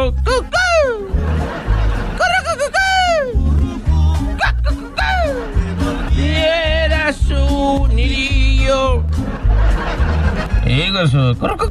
Era su nidillo. Eso.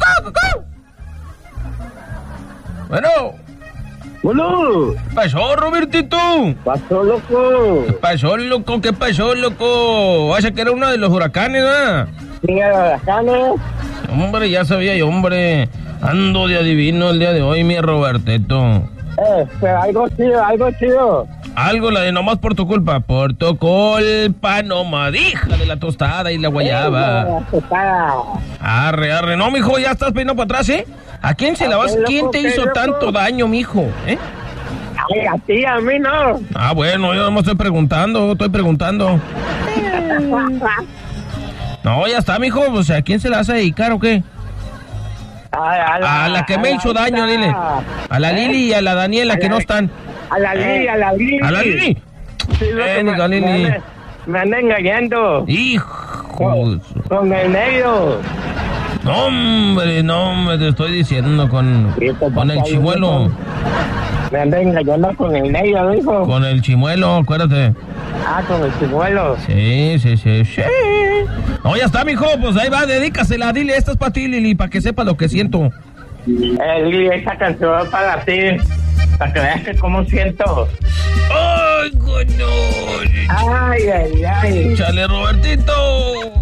Bueno. Bueno. ¿Qué pasó, Robertito? Pasó, loco. ¿Qué pasó, loco? Vaya que era uno de los huracanes, ¿verdad? Sí, huracanes. Hombre, ya sabía yo, hombre. Ando de adivino el día de hoy, mi Robertito. Pero algo chido. Algo, la de nomás por tu culpa. Por tu culpa, nomás, hija de la tostada y la guayaba. La tostada. Arre. No, mijo, ya estás peinando para atrás, ¿eh? ¿A quién se la vas? ¿Quién te hizo tanto daño, mijo? Ay, a ti, a mí no. Ah, bueno, yo no estoy preguntando. No, ya está, mijo. O sea, ¿a quién se la vas a dedicar o qué? A la que me hizo daño, dile. A la Lili y a la Daniela, que no están. A la Lili. ¿A la Lili? Sí, Lili. Me anda engañando. Hijo. Con el negro. No, hombre, te estoy diciendo con el chimuelo. Me anda engañando con el negro, hijo. Con el chimuelo, acuérdate. Con el chimuelo. Sí. No, ya está, mijo, pues ahí va, dedícasela, dile, esta es para ti, Lili, para que sepas lo que siento. Lili, esta canción es para ti, para que veas que cómo siento. ¡Ay, coño! Ay. ¡Chale, Robertito!